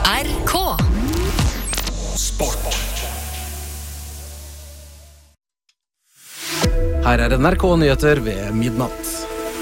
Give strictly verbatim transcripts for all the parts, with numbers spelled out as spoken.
R K Sport. Her er N R K-nyheter ved midnatt.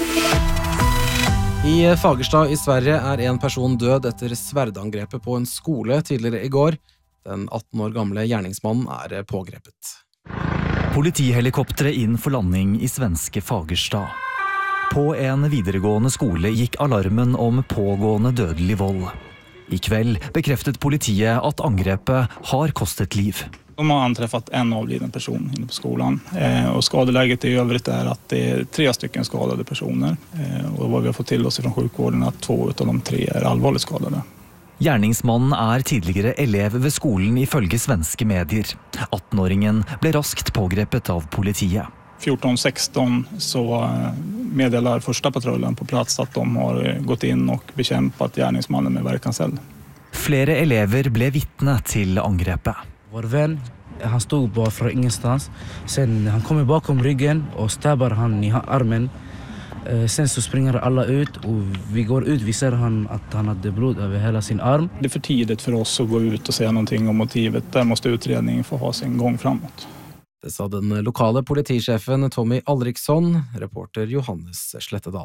I Fagersta i Sverige er en person død etter sverdangrepet på en skole tidligere i går. Den atten år gamle gjerningsmannen er pågrepet. Politihelikoptre inn for landing i svenske Fagersta. På en videregående skole gikk alarmen om pågående dødelig vold. I kveld bekreftet politiet at angrepet har kostet liv. De har anträffat en avliden person inne på skolan eh, och skadeläget i övrigt är att det är tre stycken skadade personer eh, och vad vi har fått till oss från sjukvården är att två av de tre är allvarligt skadade. Gjerningsmannen er tidligere elev ved skolen ifølge svenske medier. atten-åringen ble raskt pågrepet av politiet. fjorton sexton så meddelar första patrullen på plats att de har gått in och bekämpat gärningsmannen med verkanseld. Flere elever ble vittne til angrepet. Vår vän, han stod bara från ingenstans. Sen han kommer bakom ryggen och stabbar han i armen. Sen så springer alla ut och vi går ut, vi ser han att han hade blod över hela sin arm. Det är för tidigt för oss att gå ut och säga någonting om motivet. Där måste utredningen få ha sin gång framåt. Det sa den lokale politisjefen Tommy Alriksson, reporter Johannes Slettedal.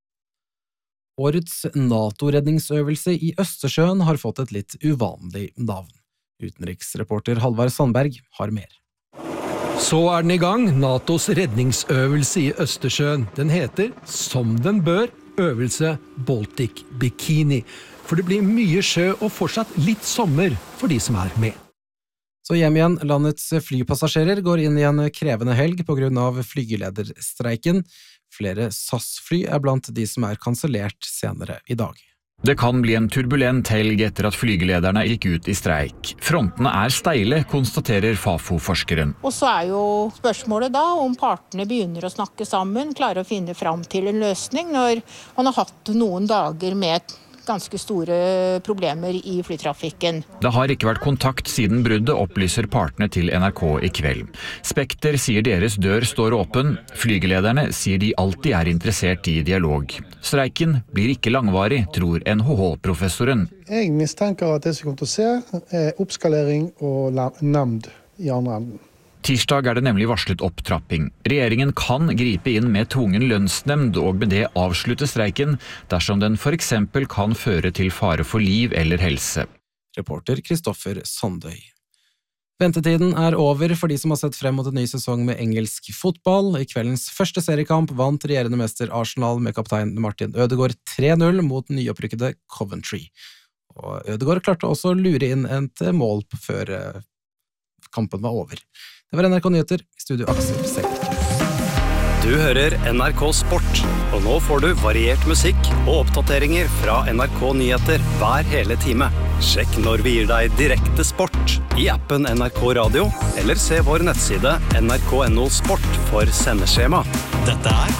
Årets NATO-redningsøvelse i Østersjøen har fått et litt uvanlig navn. Utenriksreporter Halvard Sandberg har mer. Så er den i gang, NATOs redningsøvelse i Østersjøen. Den heter, som den bør, øvelse Baltic Bikini. For det blir mye sjø og fortsatt litt sommer for de som er med. Så hjem igjen, landets flypassasjerer går inn i en krevende helg på grunn av flygelederstreiken. Flere S A S-fly er blant de som er kansellert senere i dag. Det kan bli en turbulent helg etter at flygelederne gikk ut i streik. Frontene er steile, konstaterer Fafo-forskeren. Og så er jo spørsmålet da om partene begynner å snakke sammen, klarer å finne fram til en løsning når man har hatt noen dager med ganske store problemer i flytrafikken. Det har ikke vært kontakt siden bruddet, opplyser partene til N R K i kveld. Spekter sier deres dør står åpen. Flygelederne sier de alltid er interessert i dialog. Streiken blir ikke langvarig, tror N H H-professoren. Jeg mistenker at det som kommer til å se er oppskalering og nemnd i andre enden. Tirsdag er det nemlig varslet opptrapping. Regjeringen kan gripe inn med tvungen lønnsnemnd og med det avslutte streiken dersom den for eksempel kan føre til fare for liv eller helse. Reporter Kristoffer Sandøy. Ventetiden er over for de som har sett frem mot en ny sesong med engelsk fotball. I kveldens første seriekamp vant regjerende mester Arsenal med kaptein Martin Ødegaard tre null mot nyopprykkede Coventry. Og Ødegaard klarte også å lure inn et mål før kampen var over. Det var N R K Nyheter, i studio Aksel Segerk. Du hører N R K Sport, og nå får du variert musikk og oppdateringer fra N R K Nyheter hver hele time. Sjekk når vi gir deg direkte sport i appen N R K Radio, eller se vår nettside N R K punktum no sport for sendeskjema. Dette er